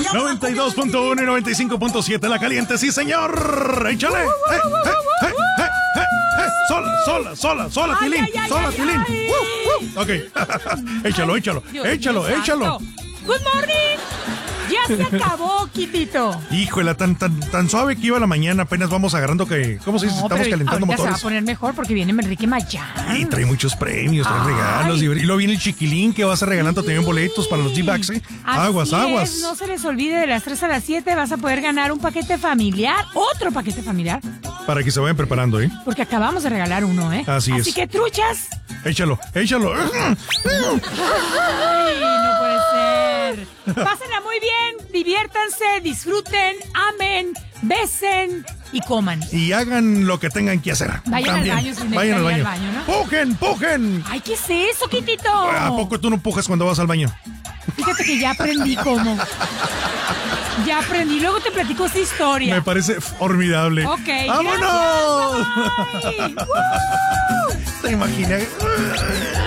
92.1 y 95.7 La Caliente, sí señor. Échale. Sola, Tilín. Sola, Tilín. Ok. Échalo. Good morning. Ya se acabó, Quitito. Híjole, tan suave que iba la mañana, apenas vamos agarrando que, ¿cómo se dice? Estamos calentando motores. Se va a motores. poner mejor porque viene Enrique Mayán. Y trae muchos premios, trae regalos. Y luego viene el Chiquilín que va a estar regalando también boletos para los D-Backs, ¿eh? Aguas. No se les olvide, de las 3 a las 7 vas a poder ganar un paquete familiar, otro paquete familiar. Para que se vayan preparando, ¿eh? Porque acabamos de regalar uno, ¿eh? Así es. Así que, truchas. Échalo. Ay, no puede ser. Pásenla muy bien, diviértanse, disfruten, amen, besen y coman. Y hagan lo que tengan que hacer. Vayan también. al baño si Vayan al necesitan ir baño. al baño, ¿no? ¡Pujen! Ay, ¿qué es eso, Quitito? ¿A poco tú no pujas cuando vas al baño? Fíjate que ya aprendí cómo. Ya aprendí, luego te platico esta historia. Me parece formidable. Ok, ¡vámonos! gracias, bye. ¿Te imaginas?